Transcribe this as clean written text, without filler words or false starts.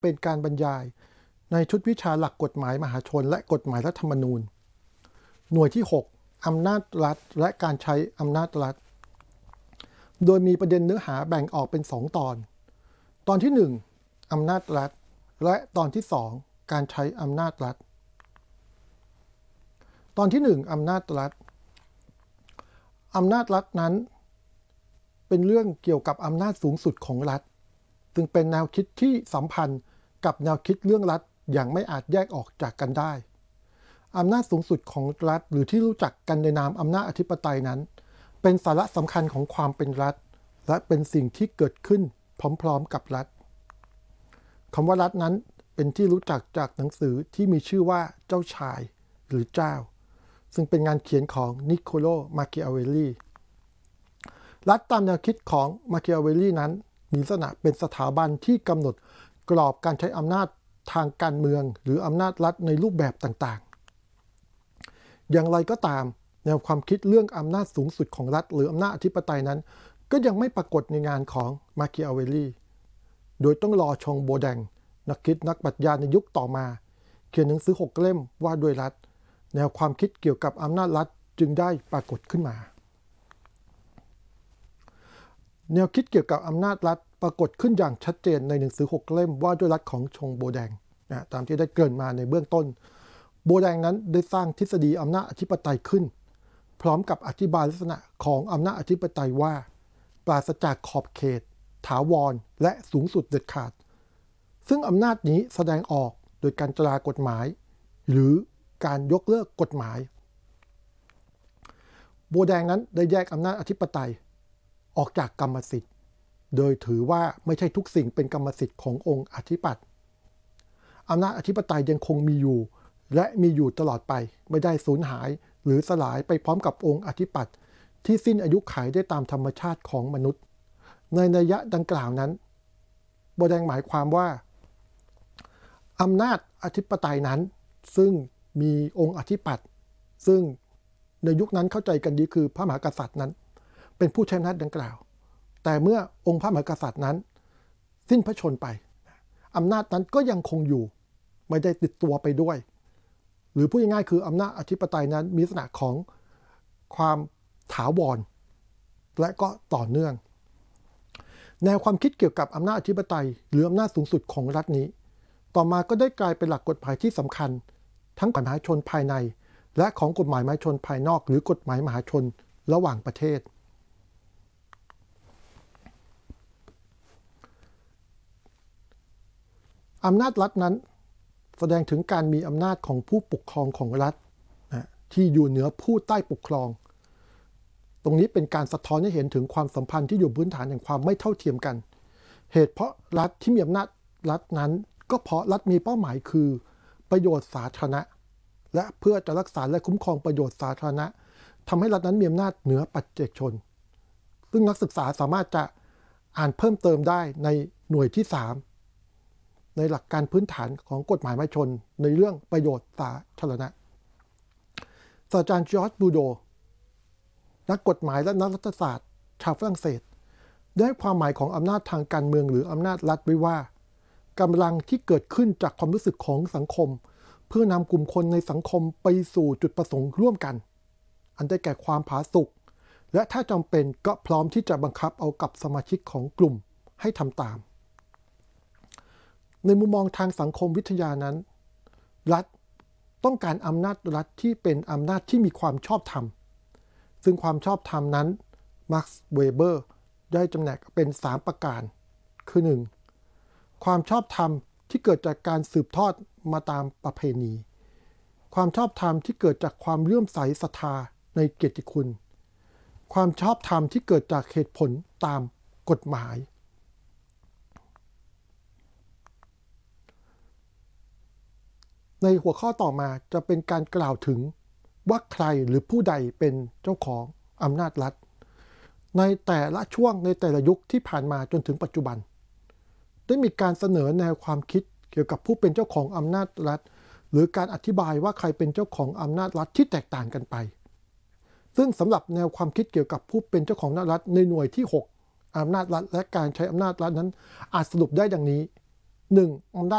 เป็นการบรรยายในชุดวิชาหลักกฎหมายมหาชนและกฎหมายรัฐธรรมนูญหน่วยที่6อำนาจรัฐและการใช้อำนาจรัฐโดยมีประเด็นเนื้อหาแบ่งออกเป็น2ตอนตอนที่1อำนาจรัฐและตอนที่2การใช้อำนาจรัฐตอนที่1อำนาจรัฐนั้นเป็นเรื่องเกี่ยวกับอำนาจสูงสุดของรัฐซึ่งเป็นแนวคิดที่สัมพันธ์กับแนวคิดเรื่องรัฐอย่างไม่อาจแยกออกจากกันได้อำนาจสูงสุดของรัฐหรือที่รู้จักกันในนามอำนาจอธิปไตยนั้นเป็นสาระสำคัญของความเป็นรัฐและเป็นสิ่งที่เกิดขึ้นพร้อมๆกับรัฐคำว่ารัฐนั้นเป็นที่รู้จักจากหนังสือที่มีชื่อว่าเจ้าชายหรือเจ้าซึ่งเป็นงานเขียนของนิโคโล มาคิอาเวลลีรัฐตามแนวคิดของมาคิอาเวลลีนั้นมีลักษณะเป็นสถาบันที่กำหนดกรอบการใช้อำนาจทางการเมืองหรืออำนาจรัฐในรูปแบบต่างๆอย่างไรก็ตามแนวความคิดเรื่องอำนาจสูงสุดของรัฐหรืออำนาจอธิปไตยนั้นก็ยังไม่ปรากฏในงานของมาคิอาเวลลีโดยต้องรอชงโบแดงนักคิดนักปรัชญาในยุคต่อมาเขียนหนังสือ6เล่มว่าด้วยรัฐแนวความคิดเกี่ยวกับอำนาจรัฐจึงได้ปรากฏขึ้นมาแนวคิดเกี่ยวกับอำนาจรัฐปรากฏขึ้นอย่างชัดเจนในหนังสือ6เล่มว่าด้วยรัฐของชงโบแดงตามที่ได้เกริ่นมาในเบื้องต้นโบแดงนั้นได้สร้างทฤษฎีอำนาจอธิปไตยขึ้นพร้อมกับอธิบายลักษณะของอำนาจอธิปไตยว่าปราศจากขอบเขตถาวรและสูงสุดเด็ดขาดซึ่งอำนาจนี้แสดงออกโดยการตรากฎหมายหรือการยกเลิกกฎหมายโบแดงนั้นได้แยกอำนาจอธิปไตยออกจากกรรมสิทธิ์โดยถือว่าไม่ใช่ทุกสิ่งเป็นกรรมสิทธิ์ขององค์อธิปัตย์อำนาจอธิปไตยยังคงมีอยู่และมีอยู่ตลอดไปไม่ได้สูญหายหรือสลายไปพร้อมกับองค์อธิปัตย์ที่สิ้นอายุขัยได้ตามธรรมชาติของมนุษย์ในนัยยะดังกล่าวนั้นโบแดงหมายความว่าอำนาจอธิปไตยนั้นซึ่งมีองค์อธิปัตย์ซึ่งในยุคนั้นเข้าใจกันดีคือพระมหากษัตริย์นั้นเป็นผู้ใช้อำนาจดังกล่าวแต่เมื่อองค์พระมหากษัตริย์นั้นสิ้นพระชนม์ไปอำนาจนั้นก็ยังคงอยู่ไม่ได้ติดตัวไปด้วยหรือพูดง่ายๆคืออำนาจอธิปไตยนั้นมีลักษณะของความถาวรและก็ต่อเนื่องแนวความคิดเกี่ยวกับอำนาจอธิปไตยหรืออำนาจสูงสุดของรัฐนี้ต่อมาก็ได้กลายเป็นหลักกฎหมายที่สำคัญทั้งกฎหมายมหาชนภายในและของกฎหมายมหาชนภายนอกหรือกฎหมายมหาชนระหว่างประเทศอำนาจรัฐนั้นแสดงถึงการมีอำนาจของผู้ปกครองของรัฐที่อยู่เหนือผู้ใต้ปกครองตรงนี้เป็นการสะท้อนให้เห็นถึงความสัมพันธ์ที่อยู่พื้นฐานแห่งความไม่เท่าเทียมกันเหตุเพราะรัฐที่มีอำนาจรัฐนั้นก็เพราะรัฐมีเป้าหมายคือประโยชน์สาธารณะและเพื่อจะรักษาและคุ้มครองประโยชน์สาธารณะทำให้รัฐนั้นมีอำนาจเหนือปัจเจกชนซึ่งนักศึกษาสามารถจะอ่านเพิ่มเติมได้ในหน่วยที่3ในหลักการพื้นฐานของกฎหมายมหาชนในเรื่องประโยชน์สาธารณะศาสตราจารย์จอร์จบูโดนักกฎหมายและนักรัฐศาสตร์ชาวฝรั่งเศสได้ให้ความหมายของอำนาจทางการเมืองหรืออำนาจรัฐไว้ว่ากำลังที่เกิดขึ้นจากความรู้สึกของสังคมเพื่อนำกลุ่มคนในสังคมไปสู่จุดประสงค์ร่วมกันอันได้แก่ความผาสุกและถ้าจำเป็นก็พร้อมที่จะบังคับเอากับสมาชิกของกลุ่มให้ทำตามในมุมมองทางสังคมวิทยานั้นรัฐต้องการอำนาจรัฐที่เป็นอำนาจที่มีความชอบธรรมซึ่งความชอบธรรมนั้นมาร์คซ์เวเบอร์ได้จำแนกเป็น3ประการคือ 1. ความชอบธรรมที่เกิดจากการสืบทอดมาตามประเพณีความชอบธรรมที่เกิดจากความเลื่อมใสศรัทธาในเกียรติคุณความชอบธรรมที่เกิดจากเหตุผลตามกฎหมายในหัวข้อต่อมาจะเป็นการกล่าวถึงว่าใครหรือผู้ใดเป็นเจ้าของอำนาจรัฐในแต่ละช่วงในแต่ละยุคที่ผ่านมาจนถึงปัจจุบันได้มีการเสนอแนวความคิดเกี่ยวกับผู้เป็นเจ้าของอำนาจรัฐหรือการอธิบายว่าใครเป็นเจ้าของอำนาจรัฐที่แตกต่างกันไปซึ่งสำหรับแนวความคิดเกี่ยวกับผู้เป็นเจ้าของอำนาจรัฐในหน่วยที่6อำนาจรัฐและการใช้อำนาจรัฐนั้นอาจสรุปได้ดังนี้ 1. อำนาจ